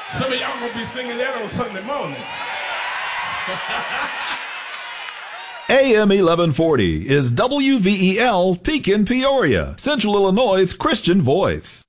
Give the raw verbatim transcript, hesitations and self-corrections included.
Some of y'all gonna be singing that on Sunday morning. A M eleven forty is W V E L Pekin, Peoria, Central Illinois' Christian voice.